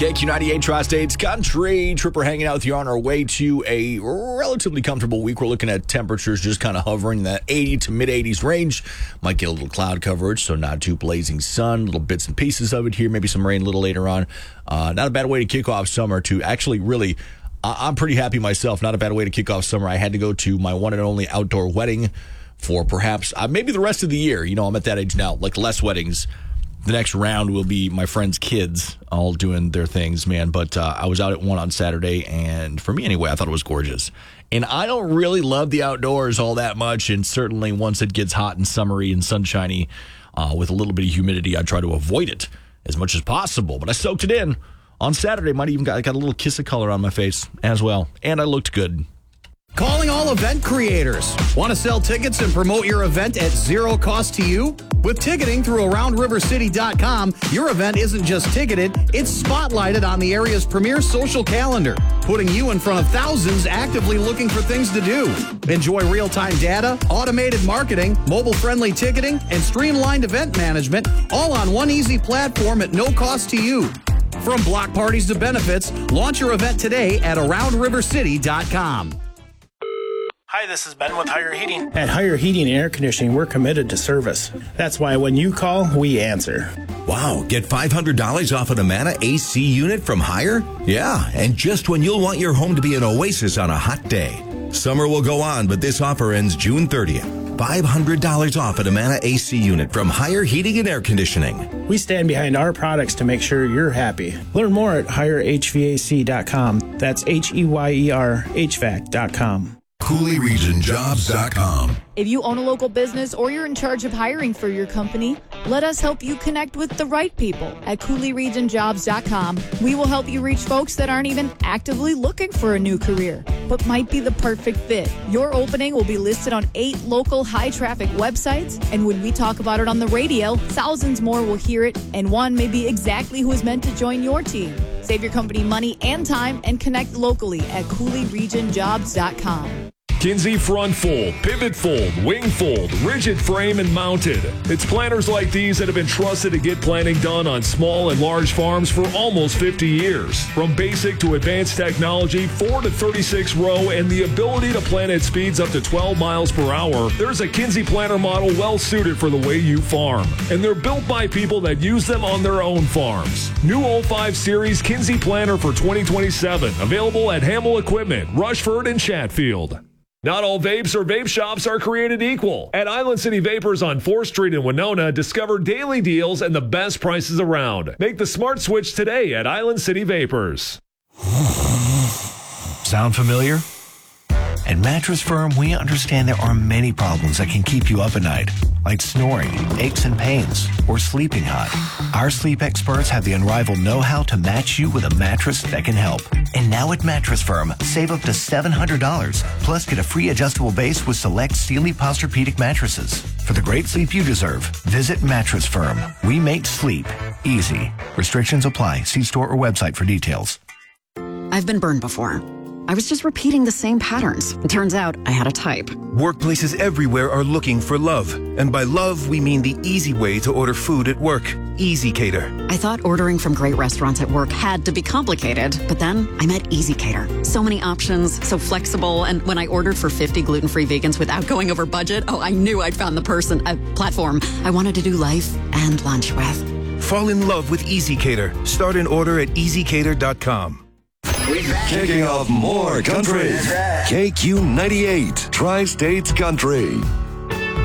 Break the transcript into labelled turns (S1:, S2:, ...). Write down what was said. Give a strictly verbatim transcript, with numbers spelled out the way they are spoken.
S1: K Q ninety-eight Tri-States Country. Tripper hanging out with you on our way to a relatively comfortable week. We're looking at temperatures just kind of hovering in that eighty to mid-eighties range. Might get a little cloud coverage, so not too blazing sun. Little bits and pieces of it here. Maybe some rain a little later on. Uh, not a bad way to kick off summer to actually really... I'm pretty happy myself. Not a bad way to kick off summer. I had to go to my one and only outdoor wedding for perhaps uh, maybe the rest of the year. You know, I'm at that age now, like less weddings. The next round will be my friends' kids all doing their things, man. But uh, I was out at one on Saturday, and for me anyway, I thought it was gorgeous. And I don't really love the outdoors all that much, and certainly once it gets hot and summery and sunshiny uh, with a little bit of humidity, I try to avoid it as much as possible. But I soaked it in on Saturday. Might even got, got a little kiss of color on my face as well, and I looked good.
S2: Calling all event creators. Want to sell tickets and promote your event at zero cost to you? With ticketing through around river city dot com, your event isn't just ticketed, it's spotlighted on the area's premier social calendar, putting you in front of thousands actively looking for things to do. Enjoy real-time data, automated marketing, mobile-friendly ticketing, and streamlined event management, all on one easy platform at no cost to you. From block parties to benefits, launch your event today at around river city dot com.
S3: Hi, this is Ben with Higher Heating.
S4: At Higher Heating and Air Conditioning, we're committed to service. That's why when you call, we answer.
S5: Wow, get five hundred dollars off an Amana A C unit from Higher? Yeah, and just when you'll want your home to be an oasis on a hot day. Summer will go on, but this offer ends June thirtieth. five hundred dollars off an Amana A C unit from Higher Heating and Air Conditioning.
S4: We stand behind our products to make sure you're happy. Learn more at higher h v a c dot com. That's H E Y E R H V A C dot com.
S6: Coulee Region Jobs dot com.
S7: If you own a local business or you're in charge of hiring for your company, let us help you connect with the right people at Coulee Region Jobs dot com. We will help you reach folks that aren't even actively looking for a new career, but might be the perfect fit. Your opening will be listed on eight local high-traffic websites, and when we talk about it on the radio, thousands more will hear it, and one may be exactly who is meant to join your team. Save your company money and time and connect locally at Coulee Region Jobs dot com.
S8: Kinsey Front Fold, Pivot Fold, Wing Fold, Rigid Frame, and Mounted. It's planters like these that have been trusted to get planting done on small and large farms for almost fifty years. From basic to advanced technology, four to thirty-six row, and the ability to plant at speeds up to twelve miles per hour, there's a Kinsey planter model well suited for the way you farm. And they're built by people that use them on their own farms. New oh five Series Kinsey planter for twenty twenty-seven, available at Hamill Equipment, Rushford, and Chatfield. Not all vapes or vape shops are created equal. At Island City Vapors on fourth Street in Winona, discover daily deals and the best prices around. Make the smart switch today at Island City Vapors.
S5: Sound familiar? At Mattress Firm, we understand there are many problems that can keep you up at night, like snoring, aches and pains, or sleeping hot. Our sleep experts have the unrivaled know-how to match you with a mattress that can help. And now at Mattress Firm, save up to seven hundred dollars, plus get a free adjustable base with select Sealy Posturepedic mattresses. For the great sleep you deserve, visit Mattress Firm. We make sleep easy. Restrictions apply. See store or website for details.
S9: I've been burned before. I was just repeating the same patterns. It turns out I had a type.
S10: Workplaces everywhere are looking for love. And by love, we mean the easy way to order food at work. Easy Cater.
S9: I thought ordering from great restaurants at work had to be complicated, but then I met Easy Cater. So many options, so flexible, and when I ordered for fifty gluten-free vegans without going over budget, oh, I knew I'd found the person, a platform I wanted to do life and lunch with.
S10: Fall in love with Easy Cater. Start an order at easy cater dot com.
S6: Kicking off more country. K Q ninety-eight Tri-States Country.